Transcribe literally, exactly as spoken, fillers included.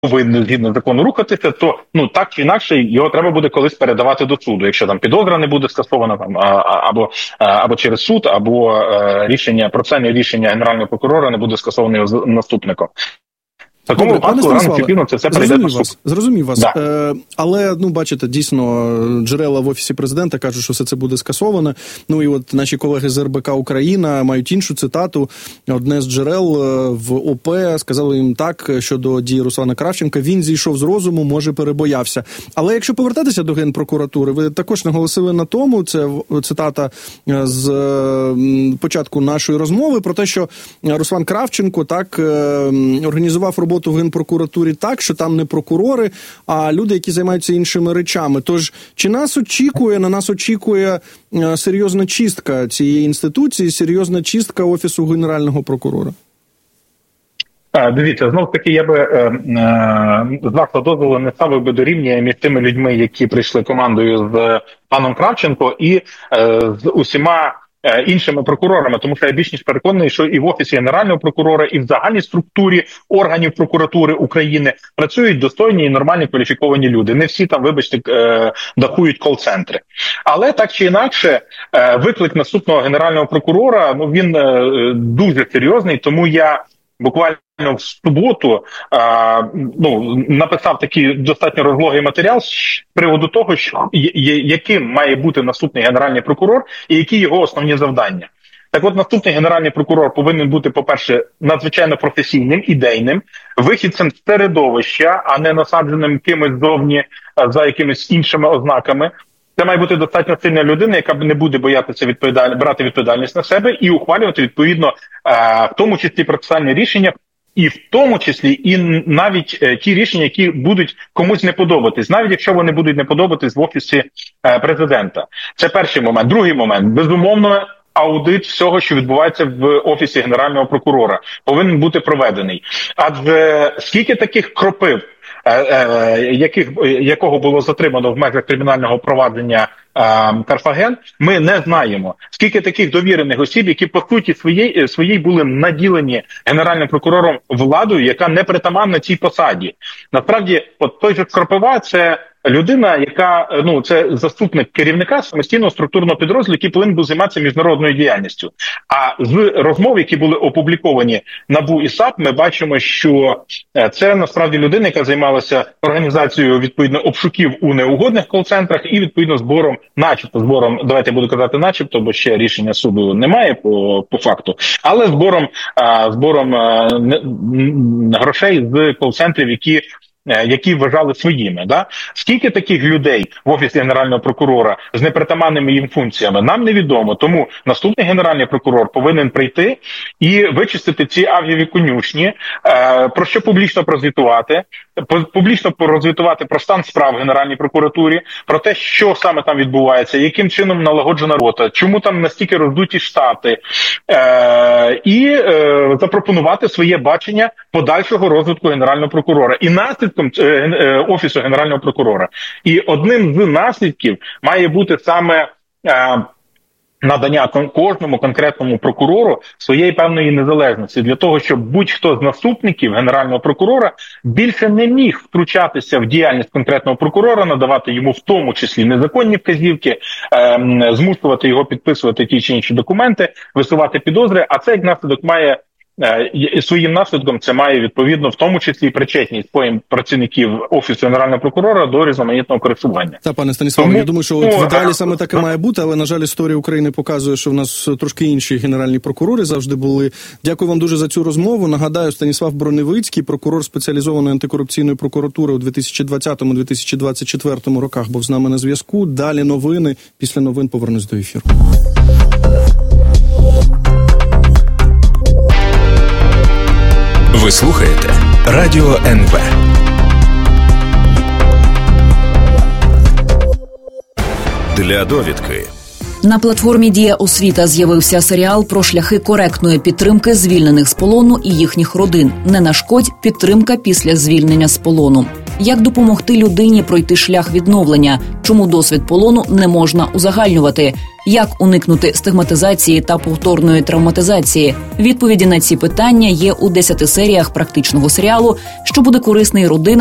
повинен згідно закону рухатися, то ну так чи інакше його треба буде колись передавати до суду, якщо там підозра не буде скасована там або або через суд, або е, рішення процесуальне рішення генерального прокурора не буде скасоване його наступником. В такому випадку рано чи пізно це все перейде до суду. Зрозумів вас. Да. Е, але, ну, бачите, дійсно, джерела в Офісі Президента кажуть, що все це буде скасоване. Ну, і от наші колеги з ер бе ка Україна мають іншу цитату. Одне з джерел в о пе сказали їм так, щодо дії Руслана Кравченка. Він зійшов з розуму, може, перебоявся. Але якщо повертатися до Генпрокуратури, ви також наголосили на тому, це цитата з початку нашої розмови, про те, що Руслан Кравченко так організував роботу в Генпрокуратурі так, що там не прокурори, а люди, які займаються іншими речами. Тож, чи нас очікує, на нас очікує серйозна чистка цієї інституції, серйозна чистка Офісу Генерального прокурора? Дивіться, знов таки, я би е, е, з вашого дозволу не ставив би до рівня між тими людьми, які прийшли командою з паном Кравченко і е, з усіма іншими прокурорами, тому що я більш ніж переконаний, що і в Офісі Генерального прокурора, і в загальній структурі органів прокуратури України працюють достойні і нормальні кваліфіковані люди. Не всі там, вибачте, дахують кол-центри. Але так чи інакше, виклик наступного Генерального прокурора, ну він дуже серйозний, тому я буквально в суботу а, ну, написав такий достатньо розлогий матеріал з приводу того, що яким має бути наступний Генеральний прокурор і які його основні завдання. Так от, наступний Генеральний прокурор повинен бути, по-перше, надзвичайно професійним, ідейним, вихідцем з середовища, а не насадженим кимось зовні за якимись іншими ознаками. Це має бути достатньо сильна людина, яка не буде боятися відповідаль... брати відповідальність на себе і ухвалювати, відповідно, в тому числі процесуальні рішення, і в тому числі і навіть е, ті рішення, які будуть комусь не подобатись, навіть якщо вони будуть не подобатись в Офісі е, Президента. Це перший момент. Другий момент. Безумовно, аудит всього, що відбувається в Офісі Генерального прокурора, повинен бути проведений. Адже скільки таких кропив, е, е, яких, якого було затримано в межах кримінального провадження Карфаген, ми не знаємо. Скільки таких довірених осіб, які по суті своєї, своєї були наділені Генеральним прокурором владою, яка не притаманна цій посаді. Насправді, от той же Кропива – це людина, яка, ну, це заступник керівника самостійного структурного підрозділу, який повинен був займатися міжнародною діяльністю. А з розмов, які були опубліковані НАБУ і САП, ми бачимо, що це насправді людина, яка займалася організацією, відповідно, обшуків у неугодних кол-центрах і, відповідно, збором, начебто збором, давайте я буду казати начебто, бо ще рішення суду немає по, по факту, але збором, а, збором а, не, грошей з кол-центрів, які які вважали своїми. Да? Скільки таких людей в Офісі Генерального прокурора з непритаманними їм функціями, нам невідомо. Тому наступний Генеральний прокурор повинен прийти і вичистити ці авгієві конюшні, е, про що публічно прозвітувати, публічно прозвітувати про стан справ в Генеральній прокуратурі, про те, що саме там відбувається, яким чином налагоджена робота, чому там настільки роздуті штати, е, і е, запропонувати своє бачення подальшого розвитку Генерального прокурора. І наслідком Офісу Генерального прокурора. І одним з наслідків має бути саме е, надання кожному конкретному прокурору своєї певної незалежності, для того, щоб будь-хто з наступників Генерального прокурора більше не міг втручатися в діяльність конкретного прокурора, надавати йому в тому числі незаконні вказівки, е, змушувати його підписувати ті чи інші документи, висувати підозри, а це як наслідок має своїм наслідком це має, відповідно, в тому числі і причетність працівників Офісу Генерального прокурора до різноманітного користування. Так, пане Станіславе, тому... я думаю, що от в ідеалі саме таке має бути, але, на жаль, історія України показує, що в нас трошки інші генеральні прокурори завжди були. Дякую вам дуже за цю розмову. Нагадаю, Станіслав Броневицький, прокурор спеціалізованої антикорупційної прокуратури у дві тисячі двадцятому - дві тисячі двадцять четвертому роках, був з нами на зв'язку. Далі новини. Після новин повернусь до ефіру. Ви слухаєте Радіо ен ве. Для довідки. На платформі «Дія Освіта» з'явився серіал про шляхи коректної підтримки звільнених з полону і їхніх родин. Не нашкодь – підтримка після звільнення з полону. Як допомогти людині пройти шлях відновлення? Чому досвід полону не можна узагальнювати? Як уникнути стигматизації та повторної травматизації? Відповіді на ці питання є у десяти серіях практичного серіалу, що буде корисний родинам